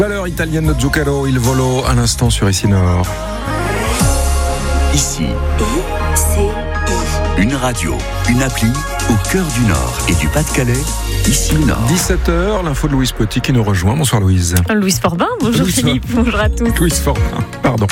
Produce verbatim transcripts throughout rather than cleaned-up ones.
Valeur italienne de Zucchero, il volo à l'instant sur Ici Nord. Ici, I C I. Une radio, une appli au cœur du Nord et du Pas-de-Calais. Ici Nord. dix-sept heures, l'info de Louise Petit qui nous rejoint. Bonsoir Louise. Louise Forbin, bonjour Louise Philippe, For... bonjour à tous. Louise Forbin, pardon.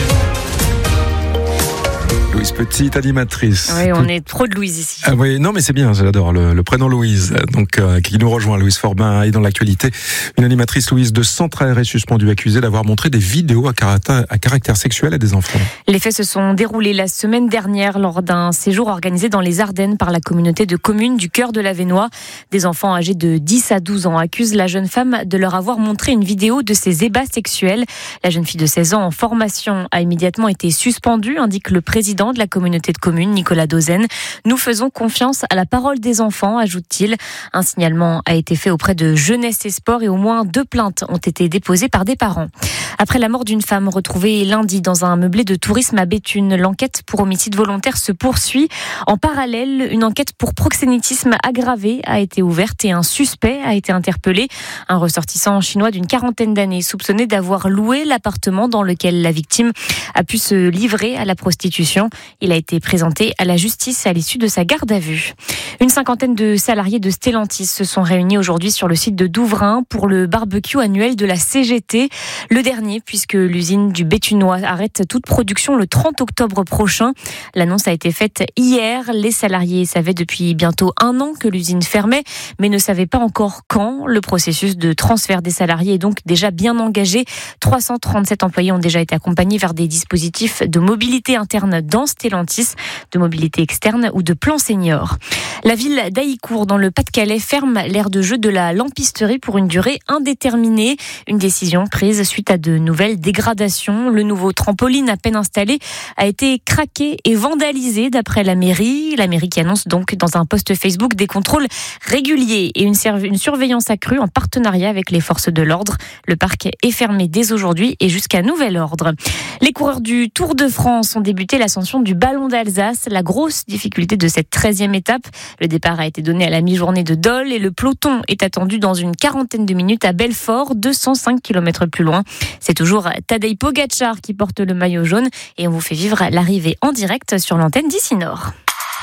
Louise Petite, animatrice. Oui, on est trop de Louise ici. Ah oui, non mais c'est bien, j'adore le, le prénom Louise. Donc euh, qui nous rejoint, Louise Forbin, et dans l'actualité, une animatrice Louise de Centraire est suspendue, accusée d'avoir montré des vidéos à caractère, à caractère sexuel à des enfants. Les faits se sont déroulés la semaine dernière lors d'un séjour organisé dans les Ardennes par la communauté de communes du cœur de l'Avesnois. Des enfants âgés de dix à douze ans accusent la jeune femme de leur avoir montré une vidéo de ses ébats sexuels. La jeune fille de seize ans en formation a immédiatement été suspendue, indique le président de la communauté de communes, Nicolas Dozen. Nous faisons confiance à la parole des enfants, ajoute-t-il. Un signalement a été fait auprès de Jeunesse et Sport et au moins deux plaintes ont été déposées par des parents. Après la mort d'une femme retrouvée lundi dans un meublé de tourisme à Béthune, l'enquête pour homicide volontaire se poursuit. En parallèle, une enquête pour proxénétisme aggravé a été ouverte et un suspect a été interpellé. Un ressortissant chinois d'une quarantaine d'années soupçonné d'avoir loué l'appartement dans lequel la victime a pu se livrer à la prostitution. Il a été présenté à la justice à l'issue de sa garde à vue. Une cinquantaine de salariés de Stellantis se sont réunis aujourd'hui sur le site de Douvrin pour le barbecue annuel de la C G T. Le dernier, puisque l'usine du Béthunois arrête toute production le trente octobre prochain. L'annonce a été faite hier. Les salariés savaient depuis bientôt un an que l'usine fermait, mais ne savaient pas encore quand. Le processus de transfert des salariés est donc déjà bien engagé. trois cent trente-sept employés ont déjà été accompagnés vers des dispositifs de mobilité interne dans Stellantis, de mobilité externe ou de plan senior. La ville d'Haïcourt, dans le Pas-de-Calais, ferme l'aire de jeu de la lampisterie pour une durée indéterminée. Une décision prise suite à de nouvelles dégradations. Le nouveau trampoline à peine installé a été craqué et vandalisé d'après la mairie. La mairie qui annonce donc dans un post Facebook des contrôles réguliers et une, serv- une surveillance accrue en partenariat avec les forces de l'ordre. Le parc est fermé dès aujourd'hui et jusqu'à nouvel ordre. Les coureurs du Tour de France ont débuté l'ascension du Ballon d'Alsace. La grosse difficulté de cette treizième étape, le départ a été donné à la mi-journée de Dole et le peloton est attendu dans une quarantaine de minutes à Belfort, deux cent cinq kilomètres plus loin. C'est toujours Tadej Pogačar qui porte le maillot jaune et on vous fait vivre l'arrivée en direct sur l'antenne d'Ici Nord.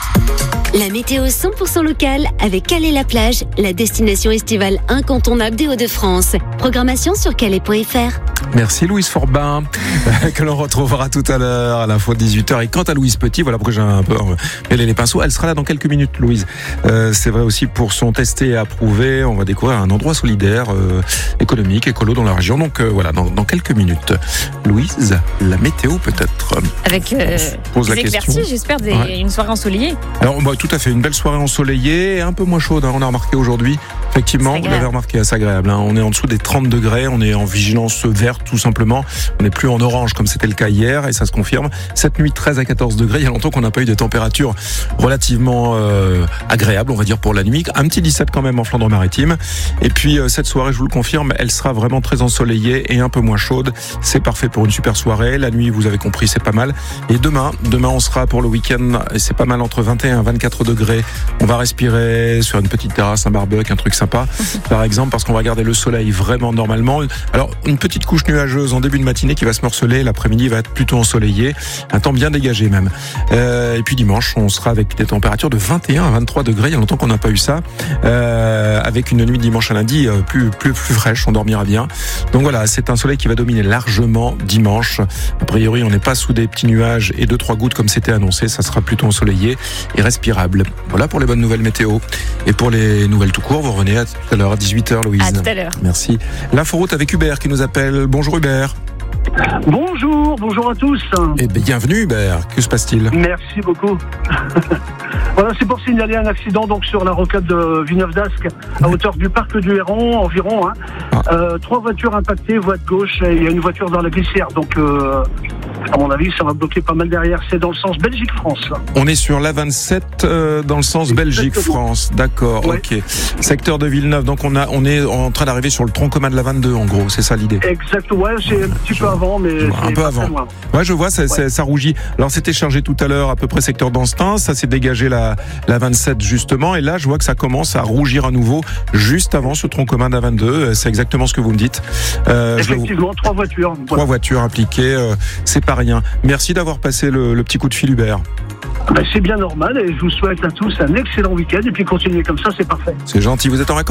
La météo cent pour cent locale avec Calais-la-Plage, la destination estivale incontournable des Hauts-de-France. Programmation sur calais point f r. Merci Louise Forbin, que l'on retrouvera tout à l'heure à l'info de dix-huit heures. Et quant à Louise Petit, voilà pourquoi j'ai un peu mêlé les pinceaux, elle sera là dans quelques minutes, Louise. Euh, c'est vrai aussi pour son testé et approuvé, on va découvrir un endroit solidaire, euh, économique, écolo dans la région. Donc euh, voilà, dans, dans quelques minutes. Louise, la météo peut-être. Avec euh, pose des la expertises, question. j'espère, des, Ouais. une soirée ensoleillée. Alors bah, tout à fait, une belle soirée ensoleillée et un peu moins chaude, hein, on a remarqué aujourd'hui. Effectivement, vous l'avez remarqué, c'est agréable. Hein. On est en dessous des trente degrés, on est en vigilance verte tout simplement. On n'est plus en orange comme c'était le cas hier et ça se confirme. Cette nuit, treize à quatorze degrés. Il y a longtemps qu'on n'a pas eu des températures relativement euh, agréables, on va dire, pour la nuit. Un petit dix-sept quand même en Flandre-Maritime. Et puis euh, cette soirée, je vous le confirme, elle sera vraiment très ensoleillée et un peu moins chaude. C'est parfait pour une super soirée. La nuit, vous avez compris, c'est pas mal. Et demain, demain on sera pour le week-end et c'est pas mal entre vingt et un et vingt-quatre degrés. On va respirer sur une petite terrasse, un barbecue, un truc sympa, par exemple, parce qu'on va garder le soleil vraiment normalement. Alors, une petite couche nuageuse en début de matinée qui va se morceler. L'après-midi va être plutôt ensoleillé. Un temps bien dégagé même. Euh, et puis dimanche, on sera avec des températures de vingt et un à vingt-trois degrés. Il y a longtemps qu'on n'a pas eu ça. Euh, avec une nuit dimanche à lundi euh, plus, plus, plus fraîche. On dormira bien. Donc voilà, c'est un soleil qui va dominer largement dimanche. A priori, on n'est pas sous des petits nuages et deux, trois gouttes comme c'était annoncé. Ça sera plutôt ensoleillé et respirable. Voilà pour les bonnes nouvelles météo. Et pour les nouvelles tout court, vous revenez à tout à l'heure à dix-huit heures, Louise. À tout à l'heure. Merci. L'inforoute avec Hubert qui nous appelle. Bonjour Hubert. Bonjour, bonjour à tous. Et bienvenue Hubert. Que se passe-t-il ? Merci beaucoup. Voilà, c'est pour signaler un accident donc sur la rocade de Villeneuve-d'Ascq, à hauteur du parc du Héron environ. Hein. Ah. Euh, trois voitures impactées, voie de gauche, et il y a une voiture dans la glissière. Donc, euh, À mon avis, ça va bloquer pas mal derrière. C'est dans le sens Belgique-France, là. On est sur l'A vingt-sept euh, dans le sens Belgique-France. D'accord, ouais. Ok. Secteur de Villeneuve. Donc on a, on est en train d'arriver sur le tronc commun de l'A vingt-deux, en gros. C'est ça l'idée. Exact. Ouais, c'est un petit peu avant, mais un peu avant. Ouais, je vois, ça, ouais. ça, ça rougit. Alors c'était chargé tout à l'heure, à peu près secteur d'Anstin. Ça s'est dégagé la, la vingt-sept justement. Et là, je vois que ça commence à rougir à nouveau juste avant ce tronc commun d'A vingt-deux. C'est exactement ce que vous me dites. Euh, Effectivement, trois voitures. Voilà. Trois voitures impliquées. Euh, c'est pas rien. Merci d'avoir passé le, le petit coup de fil, Hubert. Ben, c'est bien normal et je vous souhaite à tous un excellent week-end et puis continuez comme ça, c'est parfait. C'est gentil. Vous êtes en vacances ?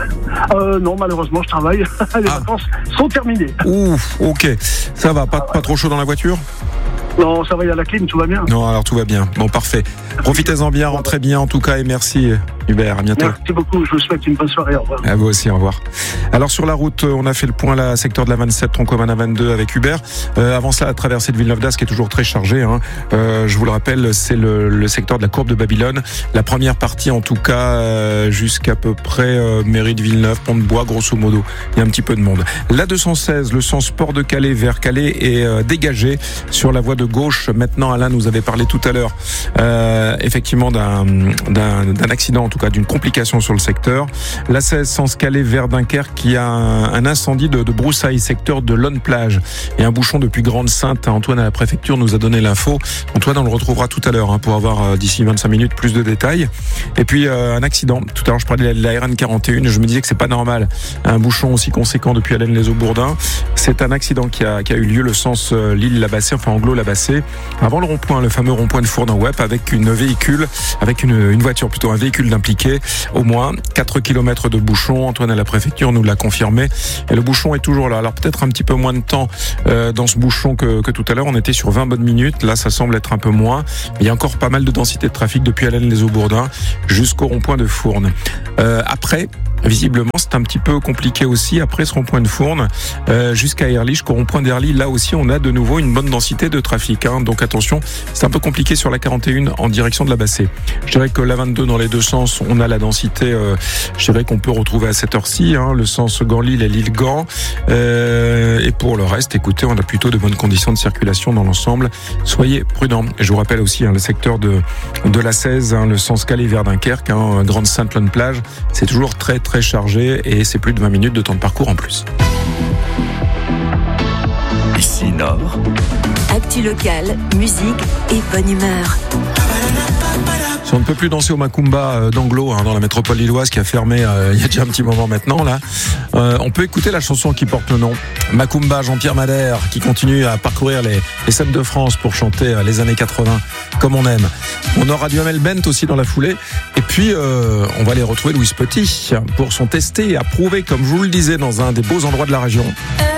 euh, Non, malheureusement, je travaille. Les ah. vacances sont terminées. Ouf, ok. Ça va, pas, pas trop chaud dans la voiture ? Non, ça va, il y a la clim, tout va bien. Non, alors tout va bien. Bon, parfait. Profitez-en bien, rentrez bien en tout cas et merci Hubert, à bientôt. Merci beaucoup, je vous souhaite une bonne soirée, au revoir. À vous aussi, au revoir. Alors sur la route, on a fait le point là, secteur de la vingt-sept, tronc commun à vingt-deux avec Hubert. Euh, avant ça, la traversée de Villeneuve-d'Ascq est toujours très chargée. Hein. Euh, je vous le rappelle, c'est le, le secteur de la courbe de Babylone. La première partie en tout cas, euh, jusqu'à peu près euh, mairie de Villeneuve, Pont de Bois, grosso modo. Il y a un petit peu de monde. La deux cent seize, le sens port de Calais vers Calais est euh, dégagé sur la voie de gauche. Maintenant, Alain nous avait parlé tout à l'heure euh, effectivement d'un, d'un, d'un accident, en tout cas d'une complication sur le secteur. La seize, sens Calais vers Dunkerque, qui a un, un incendie de, de broussailles, secteur de Lonne-Plage. Et un bouchon depuis Grande-Sainte. Antoine à la préfecture nous a donné l'info. Antoine, on le retrouvera tout à l'heure hein, pour avoir euh, d'ici vingt-cinq minutes plus de détails. Et puis euh, un accident. Tout à l'heure, je parlais de la R N quarante et un. Je me disais que c'est pas normal. Un bouchon aussi conséquent depuis Allennes-les-Eaux-Bourdins. C'est un accident qui a, qui a eu lieu le sens euh, Lille-Labassé, enfin Anglo-Labassé. Avant le rond-point, le fameux rond-point de Fournes en Web, avec une véhicule, avec une, une voiture plutôt, un véhicule d'impliqué, au moins quatre kilomètres de bouchon. Antoine à la préfecture nous l'a confirmé. Et le bouchon est toujours là. Alors peut-être un petit peu moins de temps euh, dans ce bouchon que, que tout à l'heure. On était sur vingt bonnes minutes. Là, ça semble être un peu moins. Mais il y a encore pas mal de densité de trafic depuis Allennes-les-Eaux-Bourdins jusqu'au rond-point de Fournes. Euh, après, visiblement, c'est un petit peu compliqué aussi. Après ce rond-point de Fournes, euh, jusqu'à Erly, jusqu'au rond-point d'Erly, là aussi, on a de nouveau une bonne densité de trafic. Hein. Donc attention, c'est un peu compliqué sur la quarante et un en direction de la Bassée. Je dirais que la vingt-deux, dans les deux sens, on a la densité, euh, je dirais qu'on peut retrouver à cette heure-ci, hein, le sens Gand-Lille et Lille-Gand. Euh, et pour le reste, écoutez, on a plutôt de bonnes conditions de circulation dans l'ensemble. Soyez prudents. Et je vous rappelle aussi hein, le secteur de, de la seize, hein, le sens Calais vers Dunkerque, hein, Grande-Sainte-Lonne-Plage, c'est toujours très très chargé et c'est plus de vingt minutes de temps de parcours en plus. Ici Nord. Actu locale, musique et bonne humeur. Si on ne peut plus danser au Macumba d'Anglo hein, dans la métropole lilloise qui a fermé euh, il y a déjà un petit moment maintenant là, euh, on peut écouter la chanson qui porte le nom Macumba, Jean-Pierre Madère, qui continue à parcourir les, les scènes de France pour chanter euh, les années quatre-vingts comme on aime. On aura du Amel Bent aussi dans la foulée et puis euh, on va aller retrouver Louis Petit pour son testé et approuvé, comme je vous le disais, dans un des beaux endroits de la région.